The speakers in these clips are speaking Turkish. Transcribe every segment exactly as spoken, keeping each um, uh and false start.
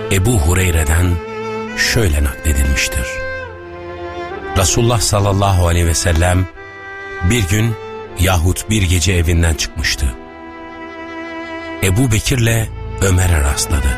Ebu Hureyre'den şöyle nakledilmiştir. Resulullah sallallahu aleyhi ve sellem bir gün yahut bir gece evinden çıkmıştı. Ebu Bekir'le Ömer'e rastladı.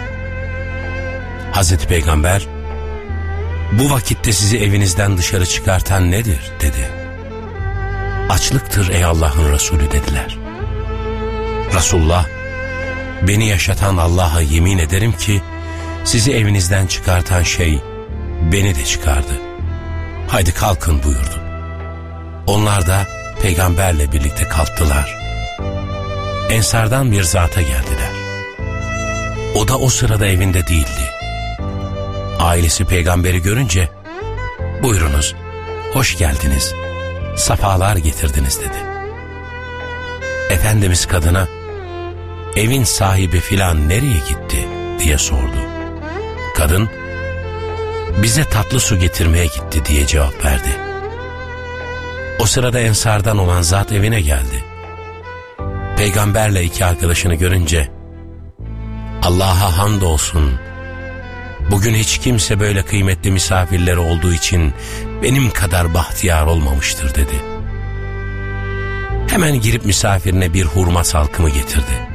Hazreti Peygamber, "Bu vakitte sizi evinizden dışarı çıkartan nedir?" dedi. "Açlıktır ey Allah'ın Resulü" dediler. Resulullah, "Beni yaşatan Allah'a yemin ederim ki sizi evinizden çıkartan şey beni de çıkardı. Haydi kalkın" buyurdu. Onlar da peygamberle birlikte kalktılar. Ensardan bir zata geldiler. O da o sırada evinde değildi. Ailesi peygamberi görünce, "Buyurunuz, hoş geldiniz, safalar getirdiniz" dedi. Efendimiz kadına, "Evin sahibi filan nereye gitti?" diye sordu. Kadın, "Bize tatlı su getirmeye gitti" diye cevap verdi. O sırada ensardan olan zat evine geldi. Peygamberle iki arkadaşını görünce, "Allah'a hamdolsun, bugün hiç kimse böyle kıymetli misafirleri olduğu için benim kadar bahtiyar olmamıştır" dedi. Hemen girip misafirine bir hurma salkımı getirdi.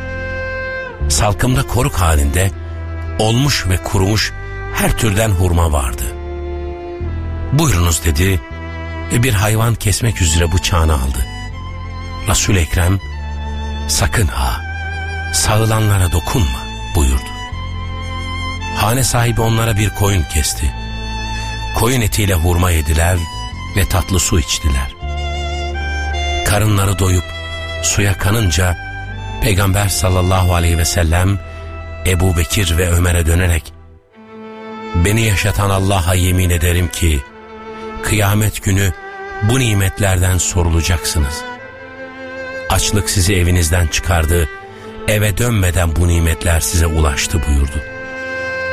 Salkımda koruk halinde olmuş ve kurumuş her türden hurma vardı. "Buyurunuz" dedi ve bir hayvan kesmek üzere bıçağını aldı. Resul-i Ekrem, "Sakın ha, sağılanlara dokunma" buyurdu. Hane sahibi onlara bir koyun kesti. Koyun etiyle hurma yediler ve tatlı su içtiler. Karınları doyup suya kanınca Peygamber sallallahu aleyhi ve sellem Ebu Bekir ve Ömer'e dönerek, "Beni yaşatan Allah'a yemin ederim ki kıyamet günü bu nimetlerden sorulacaksınız. Açlık sizi evinizden çıkardı, eve dönmeden bu nimetler size ulaştı" buyurdu.